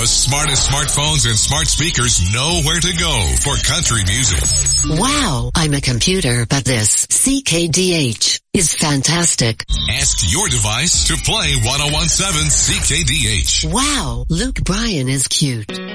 The smartest smartphones and smart speakers know where to go for country music. Wow, I'm a computer, but this CKDH is fantastic. Ask your device to play 1017 CKDH. Wow, Luke Bryan is cute.